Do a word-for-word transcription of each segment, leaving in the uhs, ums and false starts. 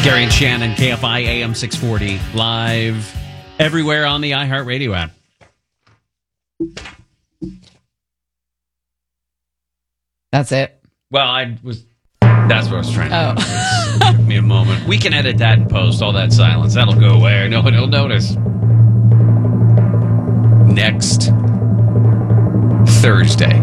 Gary and Shannon, K F I A M six forty, live everywhere on the iHeartRadio app. That's it? Well, I was. That's what I was trying to do. Oh. It took me a moment. We can edit that and post all that silence. That'll go away. No one will notice. Next Thursday,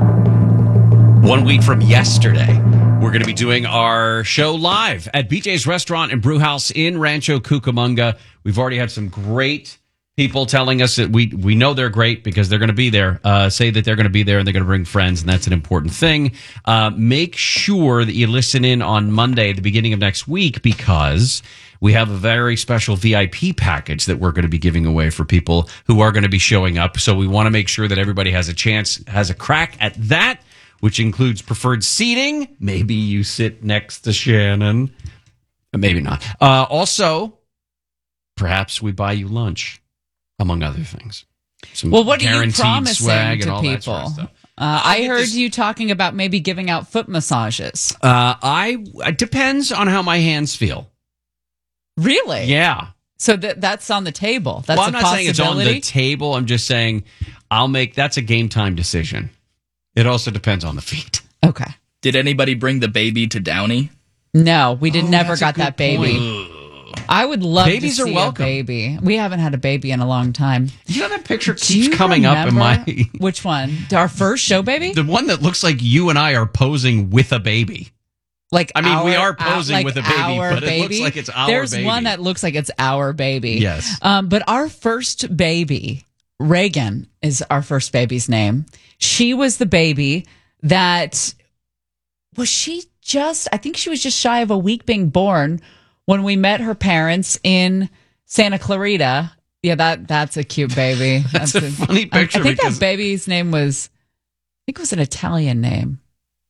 one week from yesterday, we're going to be doing our show live at B J's Restaurant and Brew House in Rancho Cucamonga. We've already had some great people telling us that we we know they're great because they're going to be there. Uh, say that they're going to be there and they're going to bring friends, and that's an important thing. Uh, make sure that you listen in on Monday at the beginning of next week because we have a very special V I P package that we're going to be giving away for people who are going to be showing up. So we want to make sure that everybody has a chance, has a crack at that, which includes preferred seating. Maybe you sit next to Shannon. Maybe not. Uh, also, perhaps we buy you lunch, among other things. Some well, what are you guaranteed promising swag to and all people? That sort of stuff. Uh, I heard this, you talking about maybe giving out foot massages. Uh, I it depends on how my hands feel. Really? Yeah. So that that's on the table. That's well, I'm a not saying it's on the table. I'm just saying I'll make that's a game time decision. It also depends on the feet. Okay. Did anybody bring the baby to Downey? No, we did oh, never got that baby. Point. I would love Babies to see are welcome. a baby. We haven't had a baby in a long time. You know that picture keeps coming up in my... Which one? Our first show baby? The one that looks like you and I are posing with a baby. Like I mean, our, we are posing like with a baby, but baby. it looks like it's our There's baby. There's one that looks like it's our baby. Yes. Um, but our first baby, Reagan is our first baby's name. She was the baby that... Was she just... I think she was just shy of a week being born when we met her parents in Santa Clarita. Yeah, that that's a cute baby. That's, that's a, a funny I, picture. I think because... that baby's name was... I think it was an Italian name.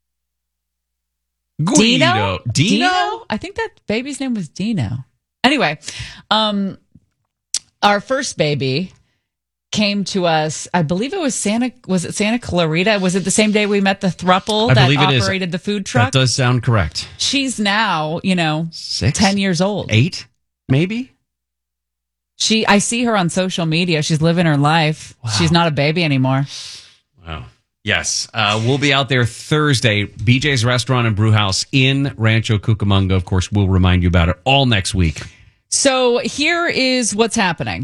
Guido. Dino? Dino? Dino? I think that baby's name was Dino. Anyway, um, our first baby came to us, I believe it was Santa, was it Santa Clarita? Was it the same day we met the throuple I that believe it operated is. the food truck? That does sound correct. She's now, you know, Six? ten years old. Eight, maybe? She, I see her on social media. She's living her life. Wow. She's not a baby anymore. Wow. Yes, uh, we'll be out there Thursday, B J's Restaurant and Brew House in Rancho Cucamonga. Of course, we'll remind you about it all next week. So here is what's happening.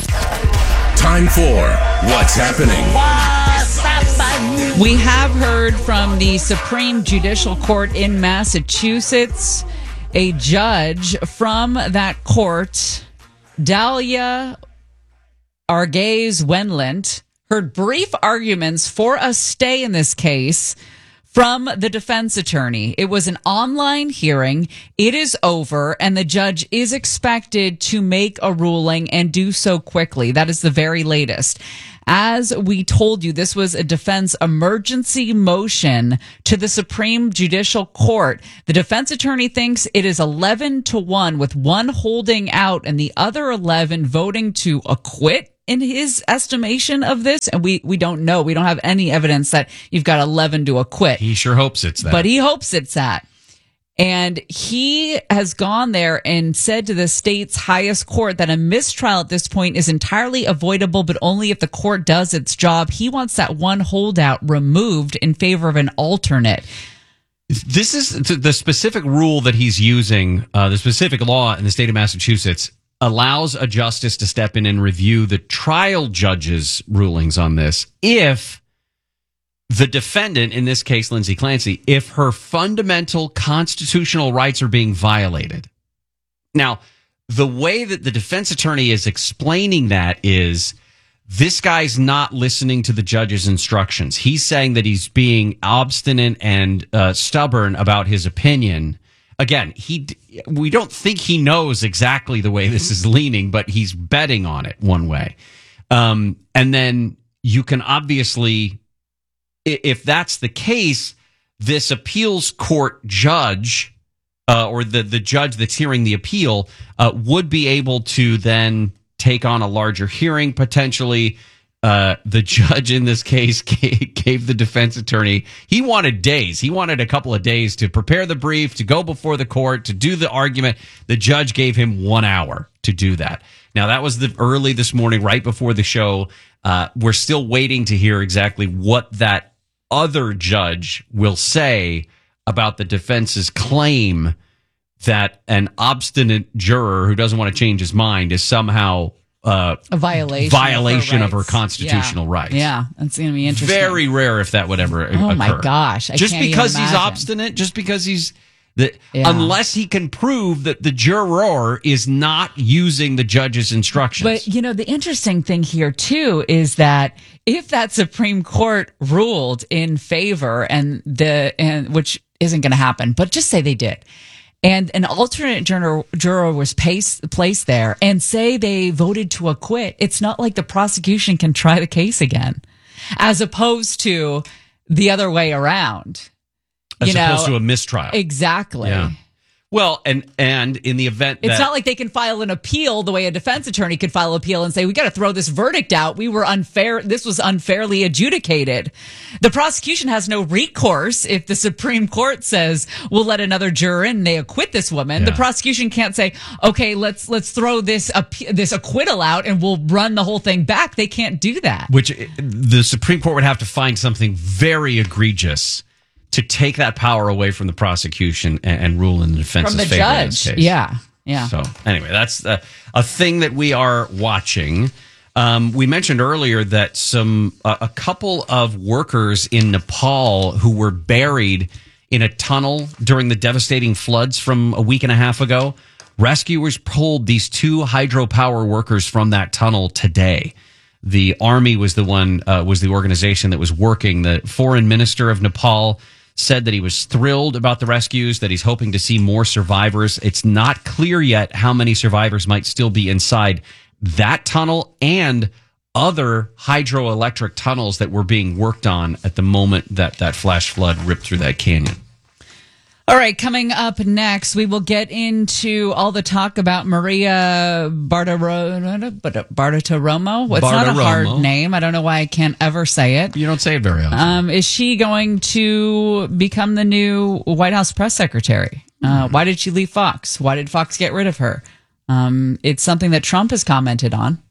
Time for What's Happening. We have heard from the Supreme Judicial Court in Massachusetts. A judge from that court, Dahlia Argaze Wendlandt, heard brief arguments for a stay in this case from the defense attorney. It was an online hearing. It is over, and the judge is expected to make a ruling and do so quickly. That is the very latest. As we told you, this was a defense emergency motion to the Supreme Judicial Court. The defense attorney thinks it is eleven to one, with one holding out and the other eleven voting to acquit in his estimation of this. And we, we don't know. We don't have any evidence that you've got eleven to acquit. He sure hopes it's that. But he hopes it's that. And he has gone there and said to the state's highest court that a mistrial at this point is entirely avoidable, but only if the court does its job. He wants that one holdout removed in favor of an alternate. This is the specific rule that he's using, uh, the specific law in the state of Massachusetts allows a justice to step in and review the trial judge's rulings on this if the defendant, in this case, Lindsay Clancy, if her fundamental constitutional rights are being violated. Now, the way that the defense attorney is explaining that is this guy's not listening to the judge's instructions. He's saying that he's being obstinate and uh, stubborn about his opinion. Again, he we don't think he knows exactly the way this is leaning, but he's betting on it one way. Um, and then you can obviously, if that's the case, this appeals court judge uh, or the, the judge that's hearing the appeal uh, would be able to then take on a larger hearing potentially uh, the judge in this case gave, gave the defense attorney, he wanted days. He wanted a couple of days to prepare the brief, to go before the court, to do the argument. The judge gave him one hour to do that. Now, that was the early this morning, right before the show. Uh, we're still waiting to hear exactly what that other judge will say about the defense's claim that an obstinate juror who doesn't want to change his mind is somehow uh, a violation, violation of her, of her constitutional yeah. rights. Yeah, that's going to be interesting. Very rare if that would ever oh occur. my gosh! I just can't because even he's imagine. obstinate, just because he's the, Yeah. unless he can prove that the juror is not using the judge's instructions. But, you know, the interesting thing here, too, is that if that Supreme Court ruled in favor and the, and which isn't going to happen, but just say they did, and an alternate juror, juror was placed, placed there and say they voted to acquit, it's not like the prosecution can try the case again, as opposed to the other way around. As you opposed know, to a mistrial. Exactly. Yeah. Well, and and in the event that it's not like they can file an appeal the way a defense attorney could file an appeal and say, we got to throw this verdict out. We were unfair. This was unfairly adjudicated. The prosecution has no recourse if the Supreme Court says, we'll let another juror in and they acquit this woman. Yeah. The prosecution can't say, okay, let's, let's throw this, this acquittal out and we'll run the whole thing back. They can't do that. which the Supreme Court would have to find something very egregious to take that power away from the prosecution and, and rule in the defense's From the favor in this judge. case. Yeah. Yeah. So anyway, that's a, a thing that we are watching. Um, we mentioned earlier that some uh, a couple of workers in Nepal who were buried in a tunnel during the devastating floods from a week and a half ago. Rescuers pulled these two hydropower workers from that tunnel today. The army was the one uh, was the organization that was working. The foreign minister of Nepal said that he was thrilled about the rescues, that he's hoping to see more survivors. It's not clear yet how many survivors might still be inside that tunnel and other hydroelectric tunnels that were being worked on at the moment that that flash flood ripped through that canyon. All right, coming up next, we will get into all the talk about Maria Bartiromo. Bartiromo? It's not a hard Bartiromo. name. I don't know why I can't ever say it. You don't say it very often. Um, is she going to become the new White House press secretary? Uh, why did she leave Fox? Why did Fox get rid of her? Um, it's something that Trump has commented on.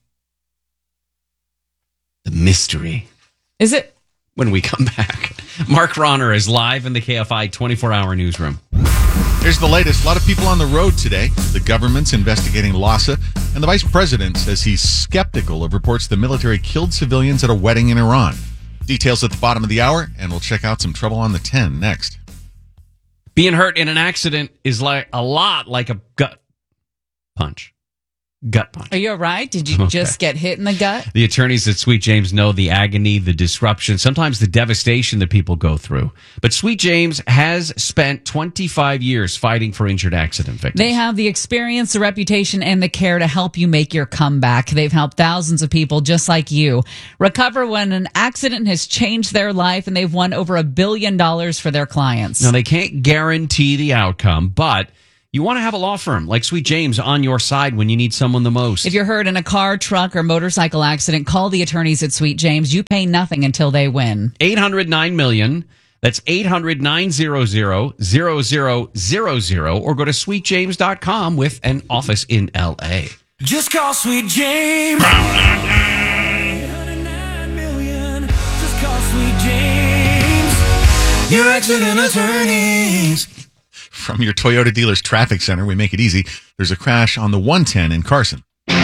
The mystery. Is it? When we come back, Mark Ronner is live in the K F I twenty-four hour newsroom. Here's the latest. A lot of people on the road today. The government's investigating Lhasa, and the vice president says he's skeptical of reports the military killed civilians at a wedding in Iran. Details at the bottom of the hour, and we'll check out some trouble on the ten next. Being hurt in an accident is like a lot like a gut punch. Gut punch. Are you all right? Did you Okay. just get hit in the gut? The attorneys at Sweet James know the agony, the disruption, sometimes the devastation that people go through. But Sweet James has spent twenty-five years fighting for injured accident victims. They have the experience, the reputation, and the care to help you make your comeback. They've helped thousands of people just like you recover when an accident has changed their life, and they've won over a billion dollars for their clients. Now, they can't guarantee the outcome, but you want to have a law firm like Sweet James on your side when you need someone the most. If you're hurt in a car, truck, or motorcycle accident, call the attorneys at Sweet James. You pay nothing until they win. eight hundred nine million. That's eight hundred nine hundred zero zero zero zero or go to sweet james dot com with an office in L A. Just call Sweet James. eight hundred nine million. Just call Sweet James. Your accident attorneys. From your Toyota dealer's traffic center, we make it easy. There's a crash on the one ten in Carson.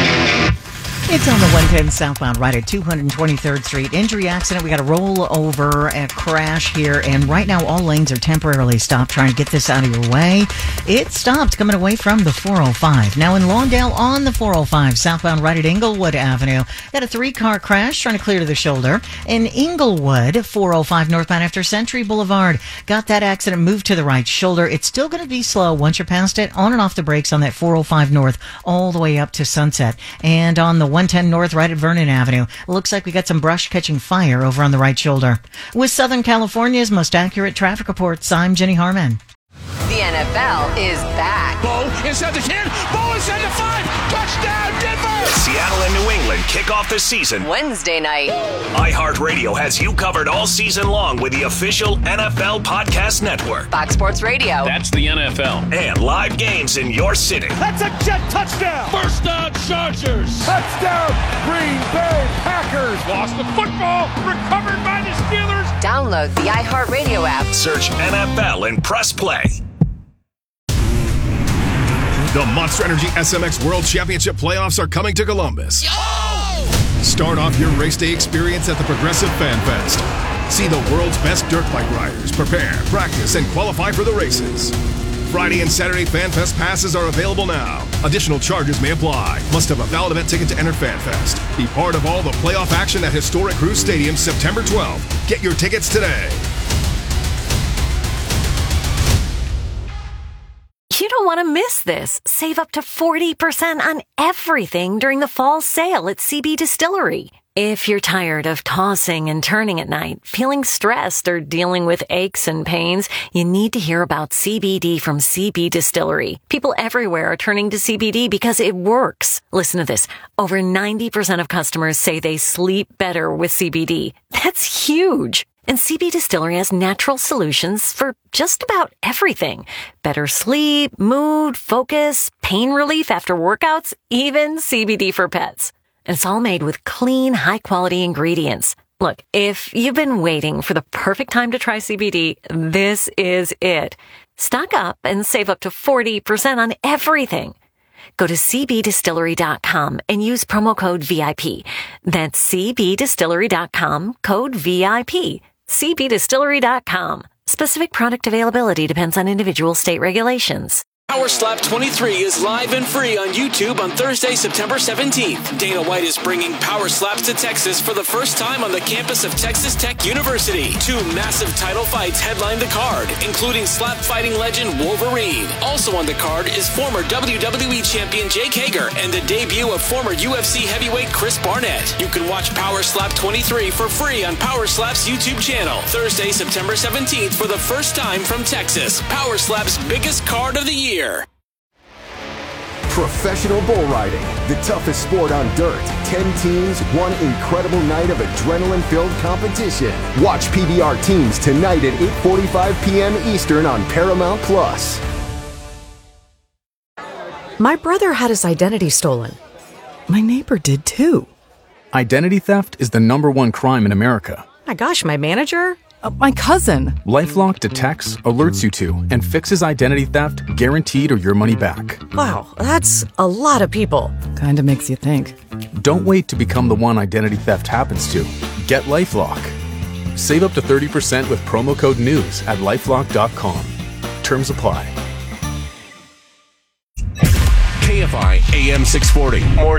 It's on the one ten southbound right at two hundred twenty-third Street. Injury accident. We got a roll over, a crash here. And right now, all lanes are temporarily stopped. Trying to get this out of your way. It stopped coming away from the four oh five. Now in Lawndale on the four oh five, southbound right at Inglewood Avenue. Got a three-car crash trying to clear to the shoulder. In Inglewood, four oh five northbound after Century Boulevard. Got that accident moved to the right shoulder. It's still going to be slow once you're past it. On and off the brakes on that four oh five north all the way up to Sunset. And on the one ten north right at Vernon Avenue. Looks like we got some brush catching fire over on the right shoulder. With Southern California's most accurate traffic reports, I'm Jenny Harmon. The N F L is back. Bo inside the ten. Bo inside the five. Touchdown, Denver. Seattle and New England kick off the season Wednesday night. iHeartRadio has you covered all season long with the official N F L Podcast Network. Fox Sports Radio. That's the N F L. And live games in your city. That's a jet touchdown. First down, Chargers. Touchdown, Green Bay Packers. Lost the football. Recovered by the Steelers. Download the iHeartRadio app. Search N F L and press play. The Monster Energy S M X World Championship playoffs are coming to Columbus. Start off your race day experience at the Progressive Fan Fest. See the world's best dirt bike riders prepare, practice, and qualify for the races. Friday and Saturday Fan Fest passes are available now. Additional charges may apply. Must have a valid event ticket to enter Fan Fest. Be part of all the playoff action at Historic Cruise Stadium September twelfth. Get your tickets today. You don't want to miss this. Save up to forty percent on everything during the fall sale at C B Distillery. If you're tired of tossing and turning at night, feeling stressed, or dealing with aches and pains, you need to hear about C B D from C B Distillery. People everywhere are turning to C B D because it works. Listen to this. Over ninety percent of customers say they sleep better with C B D. That's huge. And C B Distillery has natural solutions for just about everything. Better sleep, mood, focus, pain relief after workouts, even C B D for pets. And it's all made with clean, high-quality ingredients. Look, if you've been waiting for the perfect time to try C B D, this is it. Stock up and save up to forty percent on everything. Go to c b distillery dot com and use promo code V I P. That's c b distillery dot com, code V I P. c b distillery dot com. Specific product availability depends on individual state regulations. Power Slap twenty-three is live and free on YouTube on Thursday, September seventeenth. Dana White is bringing Power Slaps to Texas for the first time on the campus of Texas Tech University. Two massive title fights headline the card, including slap fighting legend Wolverine. Also on the card is former W W E champion Jake Hager and the debut of former U F C heavyweight Chris Barnett. You can watch Power Slap twenty-three for free on Power Slap's YouTube channel. Thursday, September seventeenth for the first time from Texas. Power Slap's biggest card of the year. Professional bull riding, the toughest sport on dirt. Ten teams, one incredible night of adrenaline-filled competition. Watch P B R Teams tonight at eight forty-five p.m. Eastern on Paramount Plus. My brother had his identity stolen. My neighbor did too. Identity theft is the number one crime in America. My gosh, my manager? Uh, my cousin. LifeLock detects, alerts you to, and fixes identity theft guaranteed or your money back. Wow, that's a lot of people. Kinda makes you think. Don't wait to become the one identity theft happens to. Get LifeLock. Save up to thirty percent with promo code NEWS at lifelock dot com. Terms apply. K F I A M six forty. More